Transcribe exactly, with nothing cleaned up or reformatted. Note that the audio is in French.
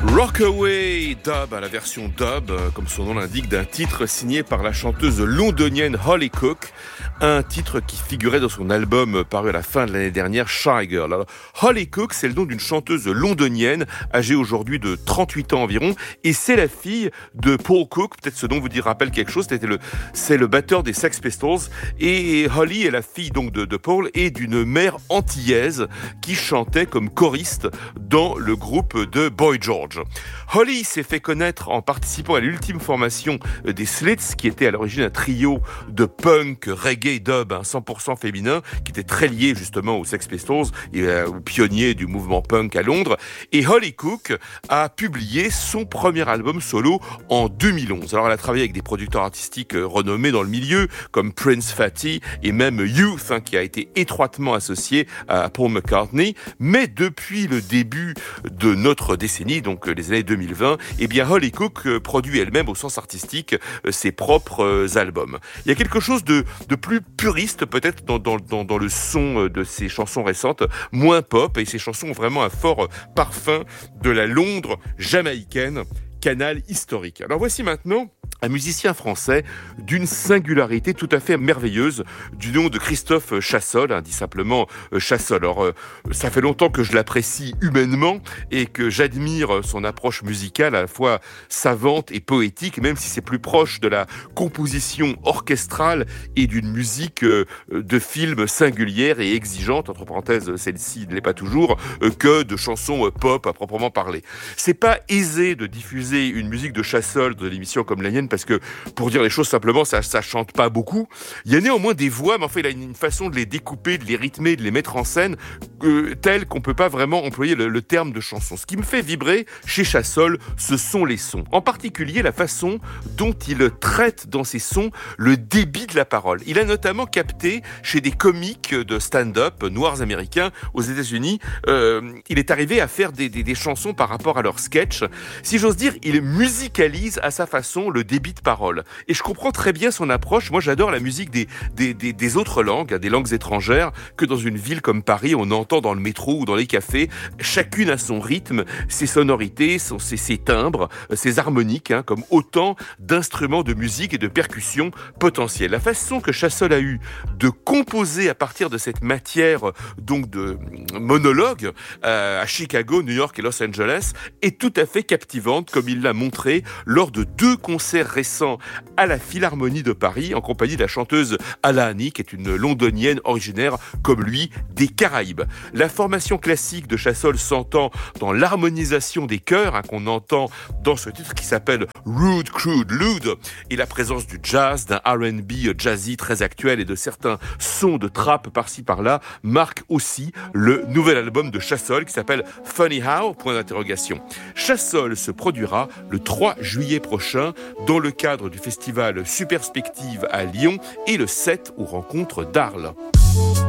Rockaway Dub, à la version dub, comme son nom l'indique, d'un titre signé par la chanteuse londonienne Holly Cook, un titre qui figurait dans son album paru à la fin de l'année dernière, Shy Girl. Alors, Holly Cook, c'est le nom d'une chanteuse londonienne, âgée aujourd'hui de trente-huit ans environ, et c'est la fille de Paul Cook, peut-être ce nom vous dit rappelle quelque chose, c'était le, c'est le batteur des Sex Pistols, et Holly est la fille donc de, de Paul et d'une mère antillaise qui chantait comme choriste dans le groupe de Boy George. Holly s'est fait connaître en participant à l'ultime formation des Slits, qui était à l'origine un trio de punk, reggae, dub, hein, cent pour cent féminin, qui était très lié justement aux Sex Pistols et euh, aux pionniers du mouvement punk à Londres. Et Holly Cook a publié son premier album solo en deux mille onze. Alors elle a travaillé avec des producteurs artistiques renommés dans le milieu, comme Prince Fatty et même Youth, hein, qui a été étroitement associé à Paul McCartney. Mais depuis le début de notre décennie, donc les années deux mille vingt, eh bien Holly Cook produit elle-même au sens artistique ses propres albums. Il y a quelque chose de, de plus puriste peut-être dans, dans, dans, dans le son de ses chansons récentes, moins pop, et ses chansons ont vraiment un fort parfum de la Londres jamaïcaine, canal historique. Alors voici maintenant un musicien français d'une singularité tout à fait merveilleuse, du nom de Christophe Chassol, hein, dit simplement euh, Chassol. Alors, euh, ça fait longtemps que je l'apprécie humainement et que j'admire son approche musicale à la fois savante et poétique, même si c'est plus proche de la composition orchestrale et d'une musique euh, de film singulière et exigeante, entre parenthèses, celle-ci ne l'est pas toujours, euh, que de chansons euh, pop à proprement parler. C'est pas aisé de diffuser une musique de Chassol dans l'émission comme la mienne, parce que, pour dire les choses simplement, ça, ça chante pas beaucoup. Il y a néanmoins des voix, mais en fait, il a une façon de les découper, de les rythmer, de les mettre en scène, euh, telle qu'on peut pas vraiment employer le, le terme de chanson. Ce qui me fait vibrer chez Chassol, ce sont les sons. En particulier, la façon dont il traite dans ses sons le débit de la parole. Il a notamment capté chez des comiques de stand-up noirs américains aux États-Unis, euh, il est arrivé à faire des, des, des chansons par rapport à leurs sketchs. Si j'ose dire, il musicalise à sa façon le débit de parole. Et je comprends très bien son approche. Moi, j'adore la musique des, des, des, des autres langues, des langues étrangères, que dans une ville comme Paris, on entend dans le métro ou dans les cafés. Chacune a son rythme, ses sonorités, son, ses, ses timbres, ses harmoniques, hein, comme autant d'instruments de musique et de percussions potentiels. La façon que Chassol a eu de composer à partir de cette matière, donc de monologue, euh, à Chicago, New York et Los Angeles, est tout à fait captivante, comme il l'a montré lors de deux concerts récents à la Philharmonie de Paris, en compagnie de la chanteuse Alahani, qui est une londonienne originaire, comme lui, des Caraïbes. La formation classique de Chassol s'entend dans l'harmonisation des chœurs, hein, qu'on entend dans ce titre qui s'appelle Rude, Crude, Lude, et la présence du jazz, d'un R and B jazzy très actuel et de certains sons de trap par-ci par-là, marque aussi le nouvel album de Chassol qui s'appelle Funny How, point d'interrogation. Chassol se produira le trois juillet prochain dans le cadre du festival Superspective à Lyon et le sept aux Rencontres d'Arles.